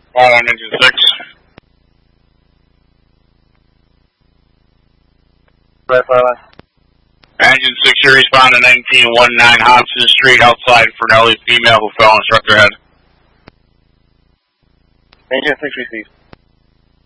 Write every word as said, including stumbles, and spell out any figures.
Fire on engine six. Right, fire line. Engine six, you respond to nineteen nineteen Hobson Street outside Fernelli, female who fell on instructor head. Engine six received.